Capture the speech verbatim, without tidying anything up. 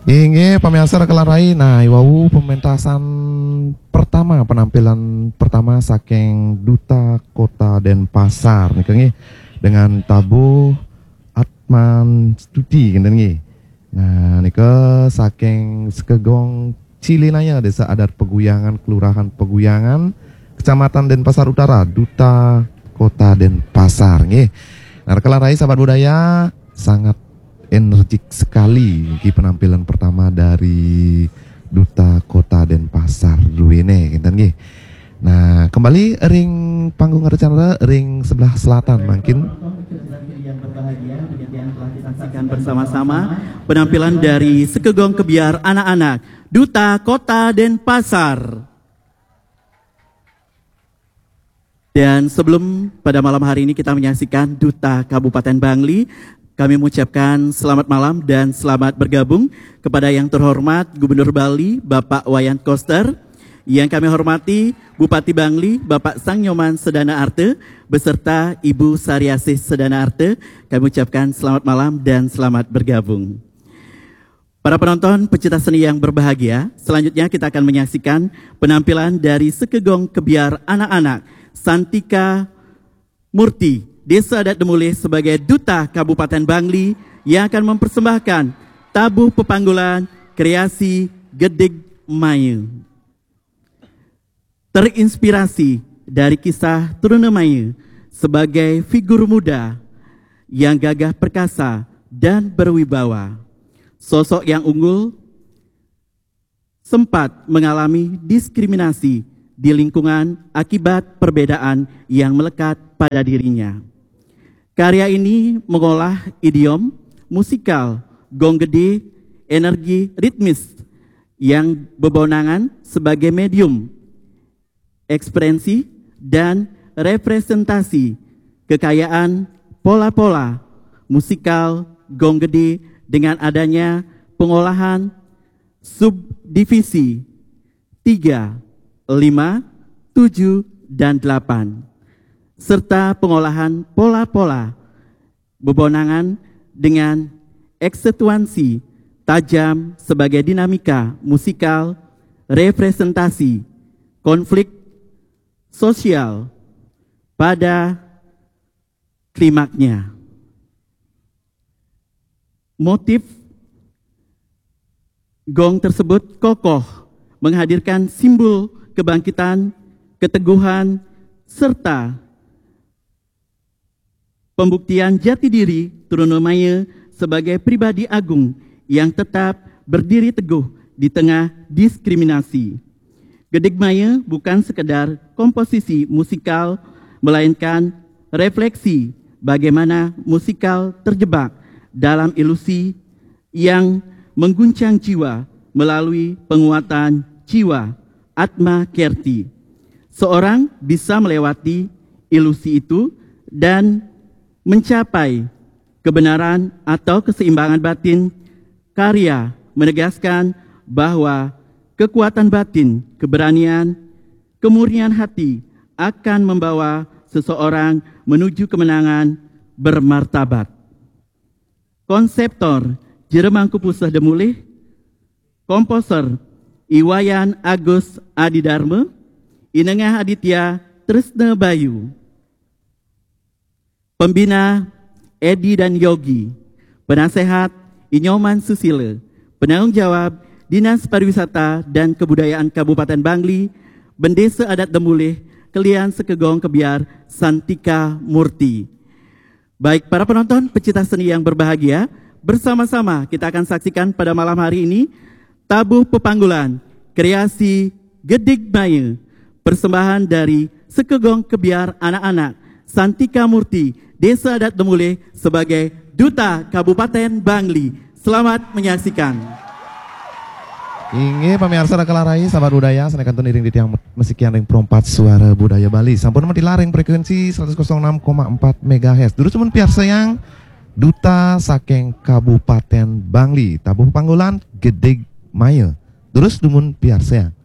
Inge pemirsa rekelarai, nah iwau pementasan pertama, penampilan pertama saking Duta Kota Denpasar nih kengi dengan tabuh Atman Stuti kan ngi. Nah nika saking Sekegong Cilinaya, Desa Adat Peguyangan, Kelurahan Peguyangan, Kecamatan Denpasar Utara, Duta Kota Denpasar nggih. Nah rekelarai sahabat budaya, sangat energik sekali di penampilan pertama dari Duta Kota Denpasar Duwene gitu nggih. Nah, kembali ring panggung rencana ring sebelah selatan mungkin yang berbahagia yang telah kita saksikan bersama-sama penampilan dari Sekegong Kebiar anak-anak Duta Kota Denpasar. Dan sebelum pada malam hari ini kita menyaksikan Duta Kabupaten Bangli, kami mengucapkan selamat malam dan selamat bergabung kepada yang terhormat Gubernur Bali, Bapak Wayan Koster, yang kami hormati Bupati Bangli, Bapak Sang Nyoman Sedana Arte, beserta Ibu Sariasih Sedana Arte. Kami ucapkan selamat malam dan selamat bergabung. Para penonton pecinta seni yang berbahagia, selanjutnya kita akan menyaksikan penampilan dari Sekegong Kebiar anak-anak Santika Murti, Desa Adat Demulih sebagai Duta Kabupaten Bangli yang akan mempersembahkan tabuh pepanggulan kreasi Gedig Mayu. Terinspirasi dari kisah Turuna Mayu sebagai figur muda yang gagah perkasa dan berwibawa. Sosok yang unggul sempat mengalami diskriminasi di lingkungan akibat perbedaan yang melekat pada dirinya. Karya ini mengolah idiom, musikal, gong gede, energi ritmis yang bebonangan sebagai medium, ekspresi dan representasi kekayaan pola-pola musikal gong gede dengan adanya pengolahan subdivisi tiga, lima, tujuh, dan delapan. Serta pengolahan pola-pola bebonangan dengan eksetuansi tajam sebagai dinamika musikal, representasi, konflik sosial pada klimaknya. Motif gong tersebut kokoh menghadirkan simbol kebangkitan, keteguhan, serta pembuktian jati diri Turuna Maya sebagai pribadi agung yang tetap berdiri teguh di tengah diskriminasi. Gedig Maya bukan sekedar komposisi musikal, melainkan refleksi bagaimana musikal terjebak dalam ilusi yang mengguncang jiwa melalui penguatan jiwa Atma Kerti. Seorang bisa melewati ilusi itu dan mencapai kebenaran atau keseimbangan batin. Karya menegaskan bahwa kekuatan batin, keberanian, kemurnian hati akan membawa seseorang menuju kemenangan bermartabat. Konseptor Jeremangku Pusah Demulih, komposer Iwayan Agus Adidarma, Inengah Aditya Tresna Bayu, pembina Edi dan Yogi, penasehat Inyoman Susila, penanggung jawab Dinas Pariwisata dan Kebudayaan Kabupaten Bangli, Bendesa Adat Demulih, Kelian Sekegong Kebiar Santika Murti. Baik para penonton pecinta seni yang berbahagia, bersama-sama kita akan saksikan pada malam hari ini tabuh pepanggulan kreasi Gedig Maya, persembahan dari Sekegong Kebiar anak-anak Santika Murti, Desa Adat Demulih sebagai Duta Kabupaten Bangli. Selamat menyaksikan. Inge pemirsa rekelarai sahabat budaya, senekan iring di tiang mesikian ring perempat suara budaya Bali. Sampun mati laring frekuensi seratus enam koma empat megahertz. Dulu cuman piarsa yang Duta saking Kabupaten Bangli, tabuh panggulan Gedig Maya. Terus dumun piarsa.